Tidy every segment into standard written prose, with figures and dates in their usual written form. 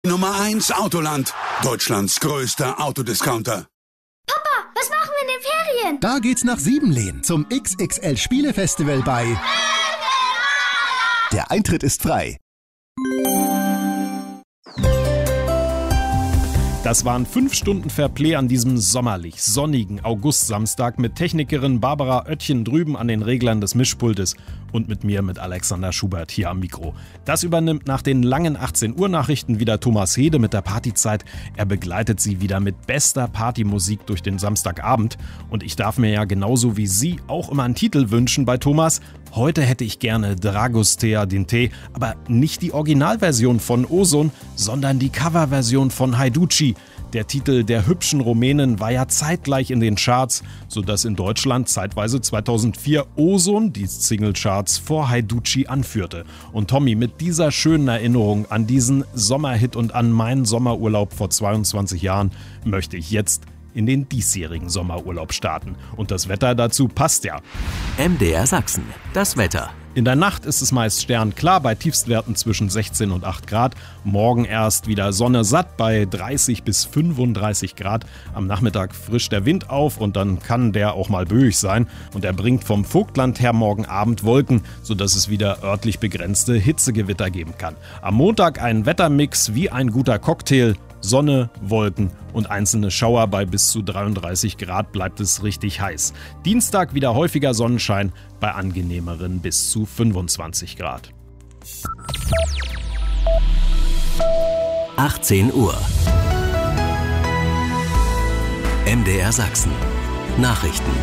Nummer 1 Autoland. Deutschlands größter Autodiscounter. Papa, was machen wir in den Ferien? Da geht's nach Siebenlehn zum XXL Spielefestival bei... Der Eintritt ist frei. Das waren 5 Stunden Fairplay an diesem sommerlich sonnigen August-Samstag mit Technikerin Barbara Oettchen drüben an den Reglern des Mischpultes und mit mir, mit Alexander Schubert hier am Mikro. Das übernimmt nach den langen 18 Uhr Nachrichten wieder Thomas Hede mit der Partyzeit. Er begleitet sie wieder mit bester Partymusik durch den Samstagabend. Und ich darf mir ja genauso wie Sie auch immer einen Titel wünschen bei Thomas. Heute hätte ich gerne Dragostea Dinte, aber nicht die Originalversion von Ozon, sondern die Coverversion von Haiduci. Der Titel der hübschen Rumänin war ja zeitgleich in den Charts, sodass in Deutschland zeitweise 2004 Ozon die Singlecharts vor Haiduci anführte. Und Tommy, mit dieser schönen Erinnerung an diesen Sommerhit und an meinen Sommerurlaub vor 22 Jahren möchte ich jetzt in den diesjährigen Sommerurlaub starten. Und das Wetter dazu passt ja. MDR Sachsen, das Wetter. In der Nacht ist es meist sternklar bei Tiefstwerten zwischen 16 und 8 Grad. Morgen erst wieder Sonne satt bei 30 bis 35 Grad. Am Nachmittag frischt der Wind auf und dann kann der auch mal böig sein. Und er bringt vom Vogtland her morgen Abend Wolken, sodass es wieder örtlich begrenzte Hitzegewitter geben kann. Am Montag ein Wettermix wie ein guter Cocktail. Sonne, Wolken und einzelne Schauer. Bei bis zu 33 Grad bleibt es richtig heiß. Dienstag wieder häufiger Sonnenschein bei angenehmeren bis zu 25 Grad. 18 Uhr. MDR Sachsen. Nachrichten.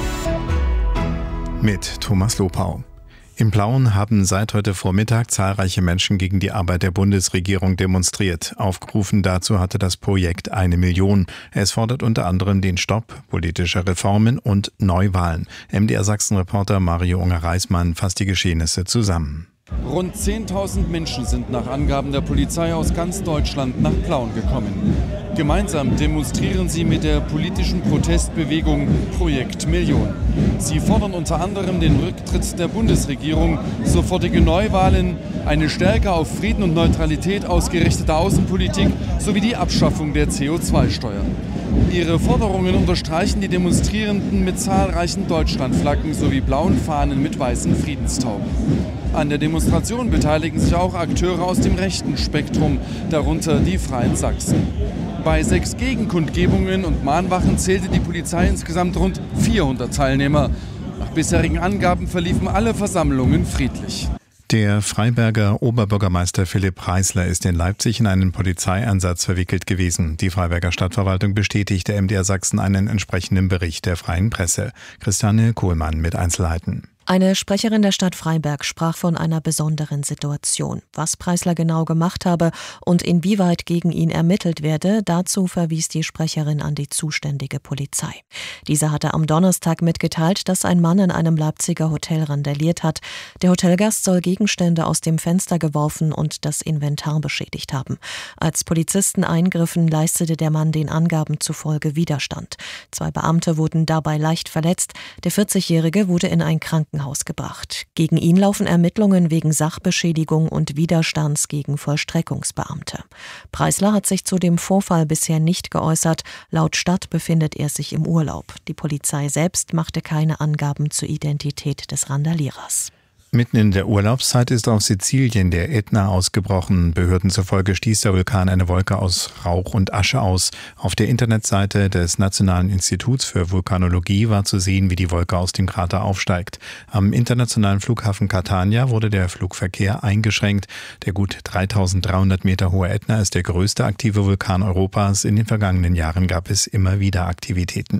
Mit Thomas Lopau. In Plauen haben seit heute Vormittag zahlreiche Menschen gegen die Arbeit der Bundesregierung demonstriert. Aufgerufen dazu hatte das Projekt 1 Million. Es fordert unter anderem den Stopp politischer Reformen und Neuwahlen. MDR Sachsen-Reporter Mario Unger-Reismann fasst die Geschehnisse zusammen. Rund 10.000 Menschen sind nach Angaben der Polizei aus ganz Deutschland nach Plauen gekommen. Gemeinsam demonstrieren sie mit der politischen Protestbewegung Projekt Million. Sie fordern unter anderem den Rücktritt der Bundesregierung, sofortige Neuwahlen, eine stärker auf Frieden und Neutralität ausgerichtete Außenpolitik sowie die Abschaffung der CO2-Steuer. Ihre Forderungen unterstreichen die Demonstrierenden mit zahlreichen Deutschlandflaggen sowie blauen Fahnen mit weißen Friedenstauben. An der Demonstration beteiligen sich auch Akteure aus dem rechten Spektrum, darunter die Freien Sachsen. Bei 6 Gegenkundgebungen und Mahnwachen zählte die Polizei insgesamt rund 400 Teilnehmer. Nach bisherigen Angaben verliefen alle Versammlungen friedlich. Der Freiberger Oberbürgermeister Philipp Preisler ist in Leipzig in einen Polizeieinsatz verwickelt gewesen. Die Freiberger Stadtverwaltung bestätigte MDR Sachsen einen entsprechenden Bericht der Freien Presse. Christiane Kohlmann mit Einzelheiten. Eine Sprecherin der Stadt Freiberg sprach von einer besonderen Situation. Was Preisler genau gemacht habe und inwieweit gegen ihn ermittelt werde, dazu verwies die Sprecherin an die zuständige Polizei. Diese hatte am Donnerstag mitgeteilt, dass ein Mann in einem Leipziger Hotel randaliert hat. Der Hotelgast soll Gegenstände aus dem Fenster geworfen und das Inventar beschädigt haben. Als Polizisten eingriffen, leistete der Mann den Angaben zufolge Widerstand. 2 Beamte wurden dabei leicht verletzt. Der 40-Jährige wurde in ein Krankenhaus gebracht. Gegen ihn laufen Ermittlungen wegen Sachbeschädigung und Widerstands gegen Vollstreckungsbeamte. Preisler hat sich zu dem Vorfall bisher nicht geäußert. Laut Stadt befindet er sich im Urlaub. Die Polizei selbst machte keine Angaben zur Identität des Randalierers. Mitten in der Urlaubszeit ist auf Sizilien der Ätna ausgebrochen. Behörden zufolge stieß der Vulkan eine Wolke aus Rauch und Asche aus. Auf der Internetseite des Nationalen Instituts für Vulkanologie war zu sehen, wie die Wolke aus dem Krater aufsteigt. Am internationalen Flughafen Catania wurde der Flugverkehr eingeschränkt. Der gut 3.300 Meter hohe Ätna ist der größte aktive Vulkan Europas. In den vergangenen Jahren gab es immer wieder Aktivitäten.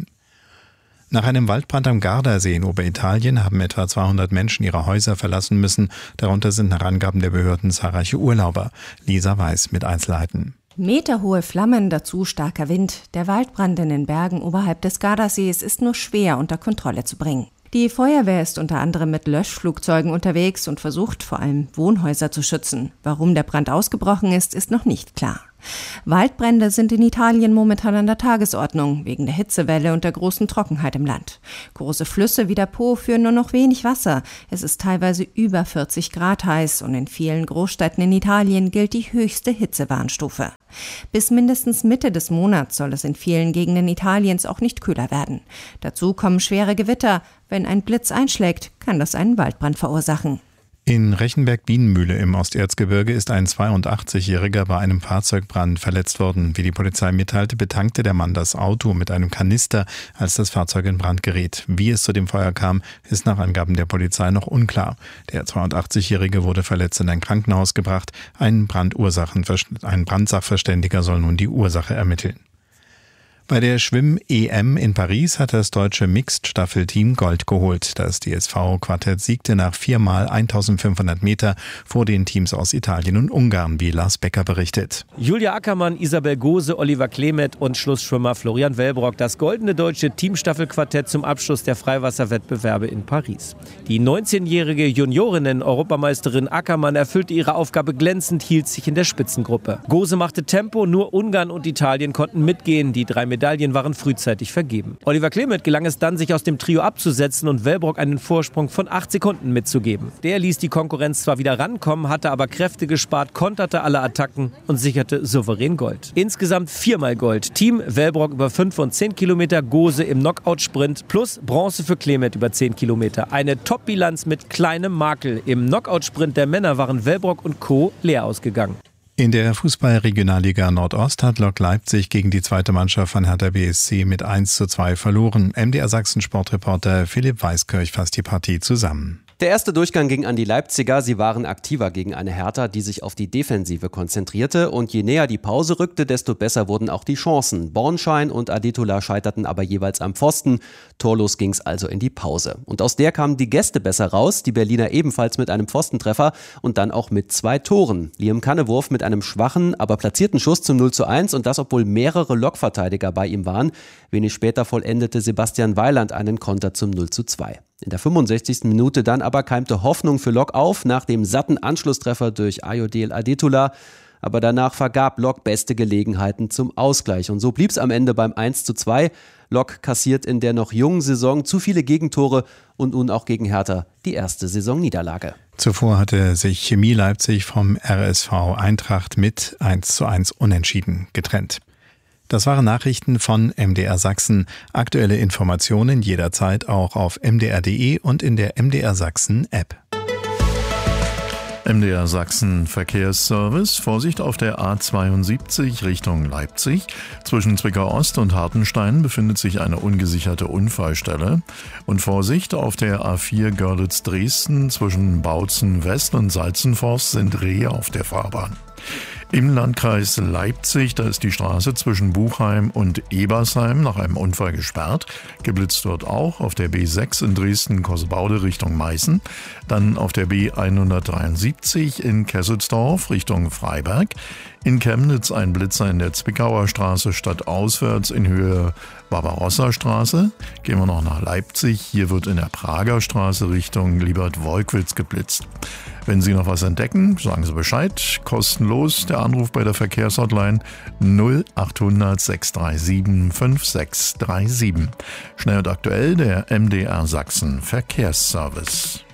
Nach einem Waldbrand am Gardasee in Oberitalien haben etwa 200 Menschen ihre Häuser verlassen müssen. Darunter sind nach Angaben der Behörden zahlreiche Urlauber. Lisa Weiß mit Einzelheiten. Meterhohe Flammen, dazu starker Wind. Der Waldbrand in den Bergen oberhalb des Gardasees ist nur schwer unter Kontrolle zu bringen. Die Feuerwehr ist unter anderem mit Löschflugzeugen unterwegs und versucht vor allem Wohnhäuser zu schützen. Warum der Brand ausgebrochen ist, ist noch nicht klar. Waldbrände sind in Italien momentan an der Tagesordnung, wegen der Hitzewelle und der großen Trockenheit im Land. Große Flüsse wie der Po führen nur noch wenig Wasser. Es ist teilweise über 40 Grad heiß und in vielen Großstädten in Italien gilt die höchste Hitzewarnstufe. Bis mindestens Mitte des Monats soll es in vielen Gegenden Italiens auch nicht kühler werden. Dazu kommen schwere Gewitter. Wenn ein Blitz einschlägt, kann das einen Waldbrand verursachen. In Rechenberg-Bienenmühle im Osterzgebirge ist ein 82-Jähriger bei einem Fahrzeugbrand verletzt worden. Wie die Polizei mitteilte, betankte der Mann das Auto mit einem Kanister, als das Fahrzeug in Brand geriet. Wie es zu dem Feuer kam, ist nach Angaben der Polizei noch unklar. Der 82-Jährige wurde verletzt in ein Krankenhaus gebracht. Ein Brandsachverständiger soll nun die Ursache ermitteln. Bei der Schwimm-EM in Paris hat das deutsche Mixed-Staffelteam Gold geholt. Das DSV-Quartett siegte nach 4x 1500 Meter vor den Teams aus Italien und Ungarn, wie Lars Becker berichtet. Julia Ackermann, Isabel Gose, Oliver Klemet und Schlussschwimmer Florian Wellbrock. Das goldene deutsche Teamstaffelquartett zum Abschluss der Freiwasserwettbewerbe in Paris. Die 19-jährige Juniorinnen-Europameisterin Ackermann erfüllte ihre Aufgabe glänzend, hielt sich in der Spitzengruppe. Gose machte Tempo, nur Ungarn und Italien konnten mitgehen. Die 3 Medaillen waren frühzeitig vergeben. Oliver Klemet gelang es dann, sich aus dem Trio abzusetzen und Wellbrock einen Vorsprung von 8 Sekunden mitzugeben. Der ließ die Konkurrenz zwar wieder rankommen, hatte aber Kräfte gespart, konterte alle Attacken und sicherte souverän Gold. Insgesamt 4x Gold. Team Wellbrock über 5 und 10 Kilometer, Gose im Knockout-Sprint plus Bronze für Klemet über 10 Kilometer. Eine Top-Bilanz mit kleinem Makel. Im Knockout-Sprint der Männer waren Wellbrock und Co. leer ausgegangen. In der Fußball-Regionalliga Nordost hat Lok Leipzig gegen die zweite Mannschaft von Hertha BSC mit 1:2 verloren. MDR Sachsen Sportreporter Philipp Weiskirch fasst die Partie zusammen. Der erste Durchgang ging an die Leipziger. Sie waren aktiver gegen eine Hertha, die sich auf die Defensive konzentrierte. Und je näher die Pause rückte, desto besser wurden auch die Chancen. Bornschein und Adetola scheiterten aber jeweils am Pfosten. Torlos ging's also in die Pause. Und aus der kamen die Gäste besser raus. Die Berliner ebenfalls mit einem Pfostentreffer und dann auch mit 2 Toren. Liam Kannewurf mit einem schwachen, aber platzierten Schuss zum 0:1 und das, obwohl mehrere Lokverteidiger bei ihm waren. Wenig später vollendete Sebastian Weiland einen Konter zum 0:2. In der 65. Minute dann aber keimte Hoffnung für Lok auf, nach dem satten Anschlusstreffer durch Ayodele Adetola. Aber danach vergab Lok beste Gelegenheiten zum Ausgleich. Und so blieb es am Ende beim 1:2. Lok kassiert in der noch jungen Saison zu viele Gegentore und nun auch gegen Hertha die erste Saisonniederlage. Zuvor hatte sich Chemie Leipzig vom RSV Eintracht mit 1:1 unentschieden getrennt. Das waren Nachrichten von MDR Sachsen. Aktuelle Informationen jederzeit auch auf mdr.de und in der MDR Sachsen App. MDR Sachsen Verkehrsservice. Vorsicht auf der A72 Richtung Leipzig. Zwischen Zwickau Ost und Hartenstein befindet sich eine ungesicherte Unfallstelle. Und Vorsicht auf der A4 Görlitz-Dresden zwischen Bautzen West und Salzenforst sind Rehe auf der Fahrbahn. Im Landkreis Leipzig, da ist die Straße zwischen Buchheim und Ebersheim nach einem Unfall gesperrt. Geblitzt dort auch auf der B6 in Dresden-Kosbaude Richtung Meißen. Dann auf der B173 in Kesselsdorf Richtung Freiberg. In Chemnitz ein Blitzer in der Zwickauer Straße stadtauswärts in Höhe Barbarossa-Straße. Gehen wir noch nach Leipzig. Hier wird in der Prager Straße Richtung Liebert-Wolkwitz geblitzt. Wenn Sie noch was entdecken, sagen Sie Bescheid. Kostenlos der Anruf bei der Verkehrshotline 0800 637 5637. Schnell und aktuell der MDR Sachsen Verkehrsservice.